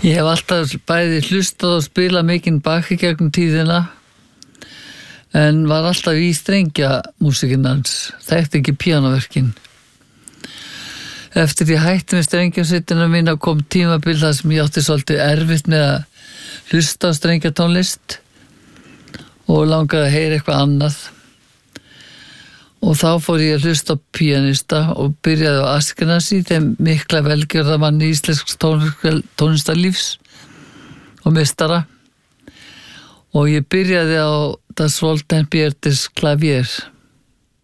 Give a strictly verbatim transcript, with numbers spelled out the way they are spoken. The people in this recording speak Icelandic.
Ég hef alltaf bæði hlustað og spilað mikinn Bach í gegnum tíðina en var alltaf í strengja músíkin hans, þekkti ekki píanóverkin. Eftir ég hætti með strengjarsveitina mína kom tímabil þar sem ég átti svolítið erfitt með að hlusta á strengjatónlist og langaði að heyra eitthvað annað. Og þá fór ég að hlusta á píanista og byrjaði á Askenasi, þeim mikla velgjörðamanni íslensks tónlistarlífs og meistara. Og ég byrjaði á Das Wollten Biertes Klavier